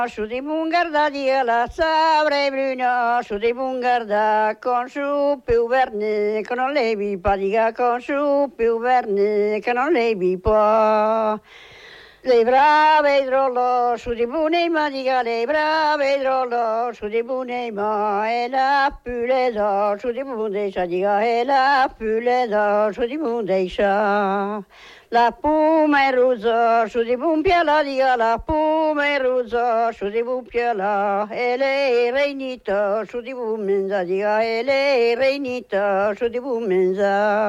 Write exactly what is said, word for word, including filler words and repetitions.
Su di bungarda di la sabre bruno, su di bungarda con su più verni, che non levi padiga con su più verni, che non levi po'. Le brave drollo, su di bune ma diga le brave drollo, su di bune ma e la pule do, su di bune sa diga e la pule do, su di bune sa. La puma è ruso, su di bumpia la diga la puma è ruso, su di bumpia la e le reinito, su di bumenza diga e le reinito, su di bumenza.